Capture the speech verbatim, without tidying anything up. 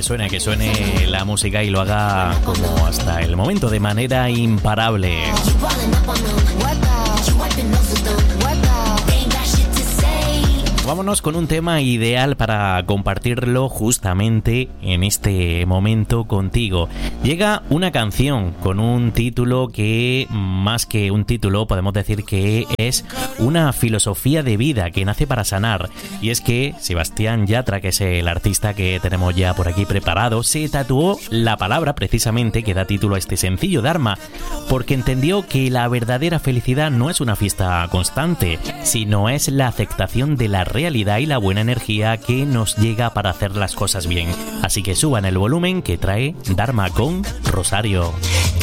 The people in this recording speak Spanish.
suene, que suene la música y lo haga como hasta el momento, de manera imparable. Vámonos con un tema ideal para compartirlo justamente en este momento contigo. Llega una canción con un título que, más que un título, podemos decir que es una filosofía de vida que nace para sanar. Y es que Sebastián Yatra, que es el artista que tenemos ya por aquí preparado, se tatuó la palabra precisamente que da título a este sencillo, Dharma, porque entendió que la verdadera felicidad no es una fiesta constante, sino es la aceptación de la realidad y la buena energía que nos llega para hacer las cosas bien. Así que suban el volumen, que trae Dharma con Rosario.